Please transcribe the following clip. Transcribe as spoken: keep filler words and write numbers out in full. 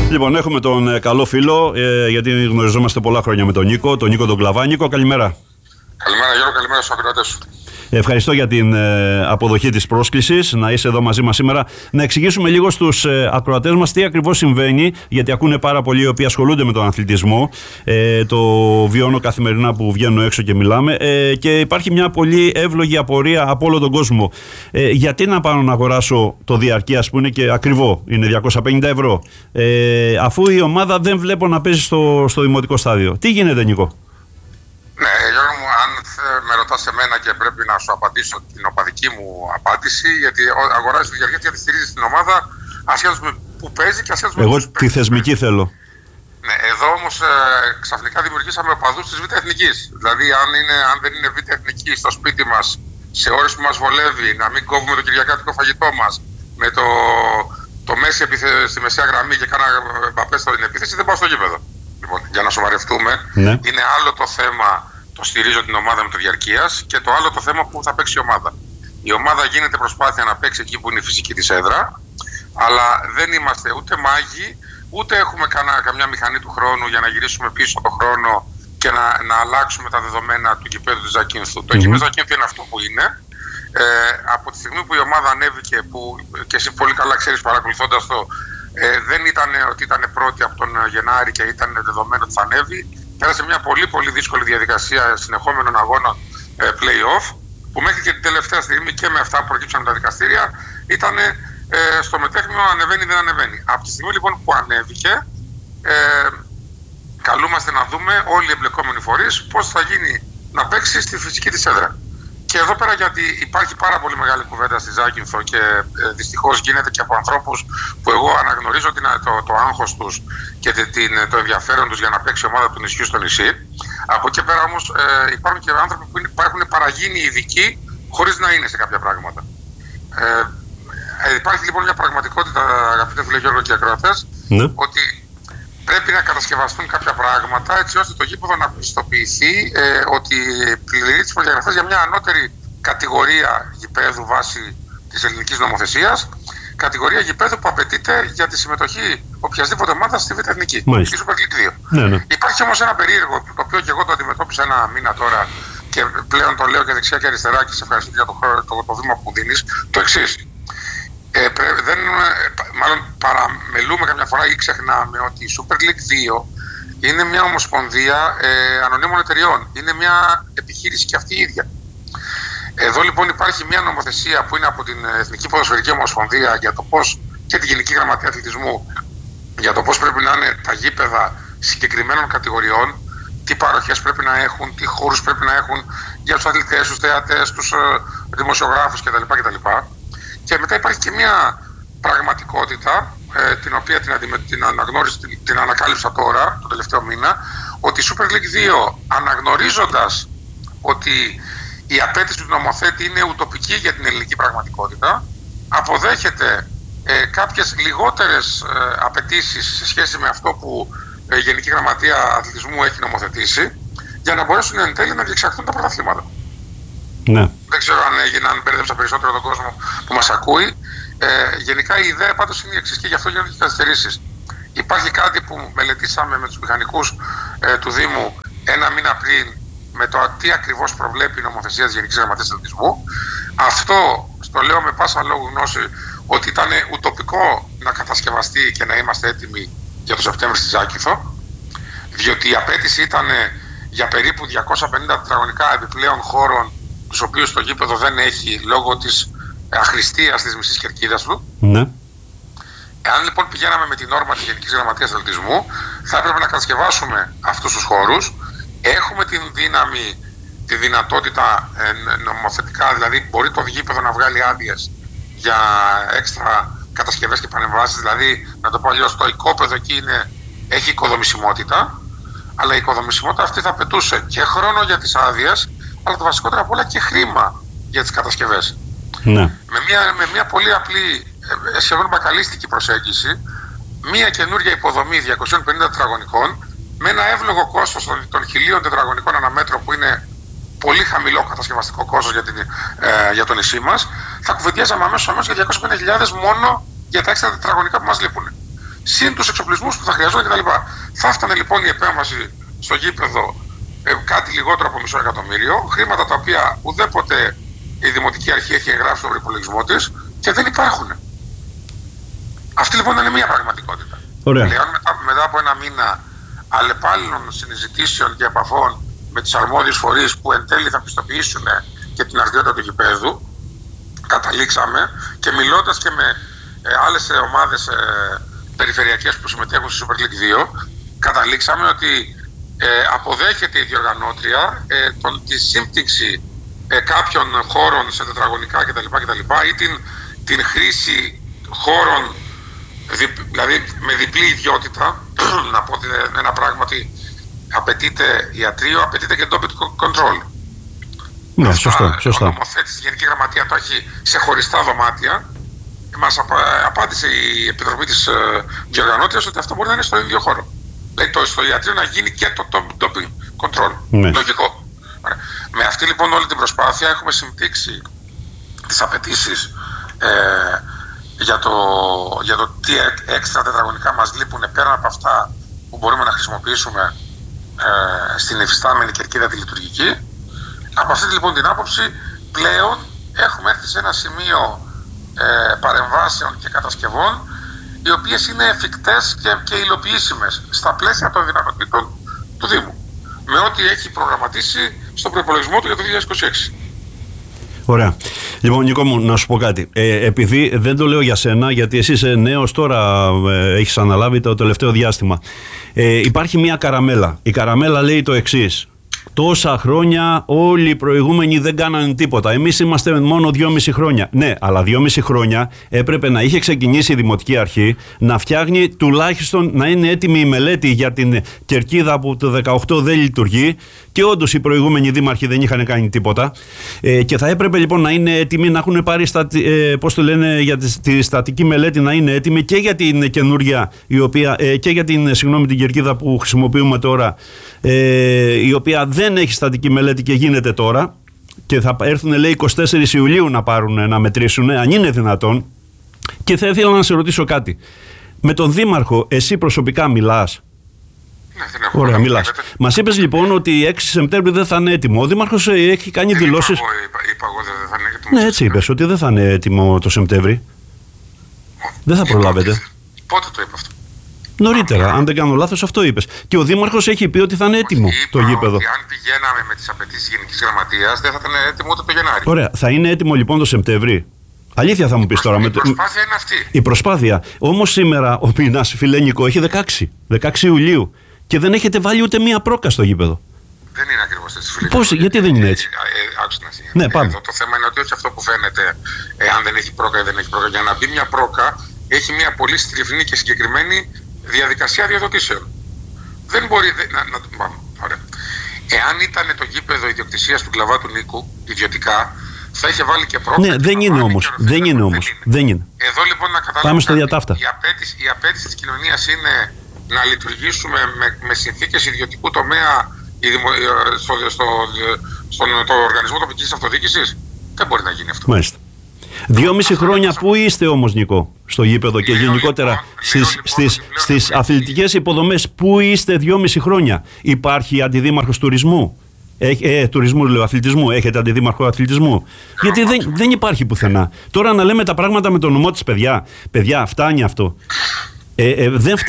Λοιπόν, έχουμε τον καλό φίλο, ε, γιατί γνωριζόμαστε πολλά χρόνια με τον Νίκο, τον Νίκο τον Κλαβά. Νίκο, καλημέρα. Καλημέρα Γιώργο, καλημέρα στους ακροατές σου. Ευχαριστώ για την ε, αποδοχή της πρόσκλησης να είσαι εδώ μαζί μας σήμερα. Να εξηγήσουμε λίγο στους ε, ακροατές μας τι ακριβώς συμβαίνει, γιατί ακούνε πάρα πολλοί οι οποίοι ασχολούνται με τον αθλητισμό. Ε, το βιώνω καθημερινά που βγαίνω έξω και μιλάμε. Ε, και υπάρχει μια πολύ εύλογη απορία από όλο τον κόσμο. Ε, γιατί να πάω να αγοράσω το διαρκείας που είναι και ακριβό, είναι διακόσια πενήντα ευρώ, ε, αφού η ομάδα δεν βλέπω να παίζει στο, στο δημοτικό στάδιο. Τι γίνεται, Νίκο? Ναι, Γιώργο μου, αν με ρωτάς εμένα και πρέπει να σου απαντήσω την οπαδική μου απάντηση, γιατί αγοράζεις τη διαρκεία γιατί στηρίζεις την ομάδα ασχέτως με που παίζει και ασχέτως με Εγώ που τη θεσμική θέλω. Ναι, εδώ όμως ε, ξαφνικά δημιουργήσαμε οπαδούς της Β' Εθνικής. Δηλαδή, αν, είναι, αν δεν είναι Β' Εθνική στο σπίτι μας, σε ώρες που μας βολεύει, να μην κόβουμε το κυριακάτικο φαγητό μας με το, το Μέση στη μεσαία γραμμή και κάνα Μπαπέ στην επίθεση, δεν πάω στο γήπεδο. Λοιπόν, για να σοβαρευτούμε, ναι. Είναι άλλο το θέμα το στηρίζω την ομάδα με το διαρκείας και το άλλο το θέμα που θα παίξει η ομάδα. Η ομάδα γίνεται προσπάθεια να παίξει εκεί που είναι η φυσική της έδρα, αλλά δεν είμαστε ούτε μάγοι, ούτε έχουμε κανά, καμιά μηχανή του χρόνου για να γυρίσουμε πίσω το χρόνο και να, να αλλάξουμε τα δεδομένα του γηπέδου της Ζακίνθου. Mm-hmm. Το γήπεδο Ζακίνθου είναι αυτό που είναι. Ε, από τη στιγμή που η ομάδα ανέβηκε, που και εσύ πολύ καλά ξέρεις παρακολουθώντας το, ε, δεν ήταν ότι ήταν πρώτη από τον Γενάρη και ήταν δεδομένο ότι θα ανέβει. Πέρασε μια πολύ πολύ δύσκολη διαδικασία συνεχόμενων αγώνων ε, play-off, που μέχρι και την τελευταία στιγμή και με αυτά που προκύψαν τα δικαστήρια ήταν ε, στο μετέχνιο ανεβαίνει δεν ανεβαίνει. Από τη στιγμή λοιπόν που ανέβηκε, ε, καλούμαστε να δούμε όλοι οι εμπλεκόμενοι φορείς πώς θα γίνει να παίξει στη φυσική της έδρα. Και εδώ πέρα, γιατί υπάρχει πάρα πολύ μεγάλη κουβέντα στη Ζάκυνθο και ε, δυστυχώς γίνεται και από ανθρώπους που εγώ αναγνωρίζω την, το, το άγχος τους και την, το ενδιαφέρον τους για να παίξει η ομάδα του νησιού στο νησί. Από εκεί πέρα όμως ε, υπάρχουν και άνθρωποι που, είναι, που έχουν παραγίνει ειδικοί χωρίς να είναι σε κάποια πράγματα. Ε, ε, υπάρχει λοιπόν μια πραγματικότητα, αγαπητέ φίλε Γιώργο και ακροατές, ναι. Ότι πρέπει να κατασκευαστούν κάποια πράγματα έτσι ώστε το γήπεδο να πιστοποιηθεί ε, ότι πληρεί τις προδιαγραφές για μια ανώτερη κατηγορία γηπέδου βάσει της ελληνικής νομοθεσίας, κατηγορία γηπέδου που απαιτείται για τη συμμετοχή οποιασδήποτε ομάδα στη Β' Εθνική, η Super League δύο. Ναι, ναι. Υπάρχει όμως ένα περίεργο, το οποίο και εγώ το αντιμετώπισα ένα μήνα τώρα και πλέον το λέω και δεξιά και αριστερά και σε ευχαριστώ για το, το, το βήμα που δίνεις, το εξής. Ε, πρέ, δεν, μάλλον παραμελούμε καμιά φορά ή ξεχνάμε ότι η Super League δύο είναι μια ομοσπονδία ε, ανωνύμων εταιριών. Είναι μια επιχείρηση και αυτή η ίδια. Εδώ λοιπόν υπάρχει μια νομοθεσία που είναι από την Εθνική Ποδοσφαιρική Ομοσπονδία για το πώς, και τη Γενική Γραμματεία Αθλητισμού, για το πώς πρέπει να είναι τα γήπεδα συγκεκριμένων κατηγοριών, τι παροχές πρέπει να έχουν, τι χώρους πρέπει να έχουν για τους αθλητές, τους θεατές, τους ε, δημοσιογράφους κτλ. κτλ. Και μετά υπάρχει και μια πραγματικότητα, ε, την οποία την, αντιμε... την αναγνώρισα, την, την ανακάλυψα τώρα, τον τελευταίο μήνα, ότι η Super League δύο, αναγνωρίζοντας ότι η απέτηση του νομοθέτη είναι ουτοπική για την ελληνική πραγματικότητα, αποδέχεται ε, κάποιες λιγότερες ε, απαιτήσεις σε σχέση με αυτό που ε, η Γενική Γραμματεία Αθλητισμού έχει νομοθετήσει, για να μπορέσουν εν τέλει να διεξαχθούν τα πρωταθλήματα. Ναι. Δεν ξέρω αν, έγινε, αν μπέρδεψα περισσότερο τον κόσμο που μας ακούει. Ε, γενικά η ιδέα πάντως είναι η εξής και γι' αυτό γίνονται και καθυστερήσεις. Υπάρχει κάτι που μελετήσαμε με τους μηχανικούς ε, του Δήμου ένα μήνα πριν με το τι ακριβώς προβλέπει η νομοθεσία της Γενικής Γραμματείας Αθλητισμού. Αυτό στο λέω με πάσα λόγου γνώση ότι ήταν ουτοπικό να κατασκευαστεί και να είμαστε έτοιμοι για το Σεπτέμβριο στη Ζάκυνθο, διότι η απέτηση ήταν για περίπου διακόσια πενήντα τετραγωνικά επιπλέον χώρων, τους οποίους το γήπεδο δεν έχει λόγω της αχρηστίας της μισής κερκίδας του. Ναι. Εάν λοιπόν πηγαίναμε με την όρμα της Γενικής Γραμματείας Αθλητισμού, θα έπρεπε να κατασκευάσουμε αυτούς τους χώρους. Έχουμε την δύναμη, τη δυνατότητα ε, νομοθετικά, δηλαδή μπορεί το γήπεδο να βγάλει άδειες για έξτρα κατασκευές και πανεμβάσεις, δηλαδή να το πω αλλιώς, το οικόπεδο εκεί είναι, έχει οικοδομησιμότητα, αλλά η οικοδομησιμότητα αυτή θα απαιτούσε και χρόνο για τις άδειες, αλλά το βασικότερο απ' όλα και χρήμα για τις κατασκευές. Ναι. Με, μια, με μια πολύ απλή, σχεδόν μπακαλίστικη προσέγγιση, μια καινούργια υποδομή διακόσια πενήντα τετραγωνικών, με ένα εύλογο κόστος των, των χιλίων τετραγωνικών ανά μέτρο, που είναι πολύ χαμηλό κατασκευαστικό κόστος για, την, ε, για το νησί μας, θα κουβεντιάζαμε αμέσως αμέσως για διακόσιες πενήντα χιλιάδες μόνο για τα έξτρα τετραγωνικά που μας λείπουν. συν τους εξοπλισμούς που θα χρειαζόταν κτλ. Θα έφτανε λοιπόν η επέμβαση στο γήπεδο ε, κάτι λιγότερο από μισό εκατομμύριο, χρήματα τα οποία ουδέποτε η Δημοτική Αρχή έχει εγγράψει στον προϋπολογισμό της και δεν υπάρχουν. Αυτή λοιπόν είναι μια πραγματικότητα. Ωραία. Πλέον μετά, μετά από ένα μήνα αλλεπάλληλων συζητήσεων και επαφών με τις αρμόδιες φορείς που εν τέλει θα πιστοποιήσουν και την αρδιότητα του γηπέδου, καταλήξαμε και μιλώντας και με ε, άλλες ε, ομάδες ε, περιφερειακές που συμμετέχουν στη Super League δύο, καταλήξαμε ότι ε, αποδέχεται η διοργανώτρια ε, τον, τη σύμπτυξη ε, κάποιων χώρων σε τετραγωνικά κτλ. κτλ ή την, την χρήση χώρων δι, δηλαδή με διπλή ιδιότητα. Να πω ότι ένα πράγμα ότι απαιτείται ιατρείο, απαιτείται και ντόπιτ control. Ναι, σωστό, σωστό. Ο νομοθέτης στη Γενική Γραμματεία το έχει σε χωριστά δωμάτια. Μας απα, απάντησε η Επιτροπή της ε, διοργανώτριας ότι αυτό μπορεί να είναι στο ίδιο χώρο. Δηλαδή το, στο ιατρείο να γίνει και το ντόπιτ control. Ναι. Λογικό. Με αυτή λοιπόν όλη την προσπάθεια έχουμε συμπτύξει τις απαιτήσεις ε, για, το, για το τι έξτρα τετραγωνικά μας λείπουν πέραν από αυτά που μπορούμε να χρησιμοποιήσουμε ε, στην υφιστάμενη κερκίδα τη λειτουργική. Από αυτή λοιπόν την άποψη πλέον έχουμε έρθει σε ένα σημείο ε, παρεμβάσεων και κατασκευών οι οποίες είναι εφικτές και, και υλοποιήσιμες στα πλαίσια των δυνατοτήτων του Δήμου με ό,τι έχει προγραμματίσει στον προϋπολογισμό του για το δύο χιλιάδες είκοσι έξι. Ωραία. Λοιπόν, Νίκο μου, να σου πω κάτι. Ε, επειδή δεν το λέω για σένα, γιατί εσύ είσαι νέος τώρα, ε, έχεις αναλάβει το τελευταίο διάστημα. Ε, υπάρχει μια καραμέλα. Η καραμέλα λέει το εξής. Τόσα χρόνια όλοι οι προηγούμενοι δεν κάνανε τίποτα. Εμείς είμαστε μόνο δυόμιση χρόνια. Ναι, αλλά δυόμιση χρόνια έπρεπε να είχε ξεκινήσει η Δημοτική Αρχή να φτιάχνει τουλάχιστον να είναι έτοιμη η μελέτη για την κερκίδα που το δεκαοκτώ δεν λειτουργεί. Και όντως οι προηγούμενοι δήμαρχοι δεν είχαν κάνει τίποτα. Ε, και θα έπρεπε λοιπόν να είναι έτοιμοι, να έχουν πάρει στα, ε, πώς το λένε, για τη, τη στατική μελέτη να είναι έτοιμοι και για την καινούργια, η οποία, ε, και για την, συγγνώμη, την κερκίδα που χρησιμοποιούμε τώρα, ε, η οποία δεν έχει στατική μελέτη και γίνεται τώρα. Και θα έρθουν, λέει, εικοστή τέταρτη Ιουλίου να πάρουν, να μετρήσουν, αν είναι δυνατόν. Και θα ήθελα να σε ρωτήσω κάτι. Με τον δήμαρχο, εσύ προσωπικά μιλάς? Ναι, ωραία, μιλάς. Μας είπες λοιπόν ότι έξι Σεπτέμβρη δεν θα είναι έτοιμο. Ο δήμαρχος έχει κάνει δεν δηλώσεις. Είπα, είπα, είπα εγώ δεν θα είναι έτοιμο. Ναι, έτσι είπες, ότι δεν θα είναι έτοιμο το Σεπτέμβρη. Δεν θα προλάβετε. Πότε το είπα αυτό? Νωρίτερα, αν δεν κάνω λάθος, αυτό είπες. Και ο δήμαρχος έχει πει ότι θα είναι έτοιμο είπα το γήπεδο. Ότι αν πηγαίναμε με τις απαιτήσεις της Γενικής Γραμματείας, δεν θα ήταν έτοιμο ούτε το Γενάρη. Ωραία, θα είναι έτοιμο λοιπόν το Σεπτέμβρη? Αλήθεια θα μου πεις τώρα. Η προσπάθεια είναι αυτή. Η προσπάθεια. Όμως σήμερα ο μήνας, φίλε Νίκο, έχει δεκαέξι Ιουλίου και δεν έχετε βάλει ούτε μία πρόκα στο γήπεδο. Δεν είναι ακριβώς έτσι, φίλε. Πώς, γιατί δεν είναι έτσι? Ε, άκουσα να sige. Ναι, πάμε. Εδώ το θέμα είναι ότι όχι αυτό που φαίνεται, ε, αν δεν έχει πρόκα ή δεν έχει πρόκα. Για να μπει μια πρόκα, έχει μια πολύ στριφνή και συγκεκριμένη διαδικασία διαδοτήσεων. Δεν μπορεί. Δε, να, να, πάμε, ωραία. Εάν ήταν το γήπεδο ιδιοκτησίας του Κλαβάτου Νίκου, ιδιωτικά, θα είχε βάλει και πρόκα. Ναι, δεν είναι όμως. Δεν είναι όμως. Δεν είναι. Εδώ λοιπόν να καταλάβουμε. Πάμε στο διατάφτα. Η απέτηση, η απέτηση της κοινωνίας είναι να λειτουργήσουμε με, με συνθήκες ιδιωτικού τομέα στο, στο, στον το οργανισμό τοπικής αυτοδιοίκησης. Δεν μπορεί να γίνει αυτό. Μάλιστα. Δυόμιση χρόνια πού είστε όμως, Νικό, στο γήπεδο και λέω γενικότερα λοιπόν, στις, λοιπόν, στις, λέω, στις λέω, αθλητικές υποδομές, πού είστε δυόμιση χρόνια? Υπάρχει αντιδήμαρχος τουρισμού? Ε, ε, τουρισμού λέω, αθλητισμού. Έχετε αντιδήμαρχο αθλητισμού? Γιατί δεν, δεν υπάρχει πουθενά. Τώρα να λέμε τα πράγματα με το νομό της, παιδιά. Παιδιά, φτάνει αυτό. Ε, ε, δεν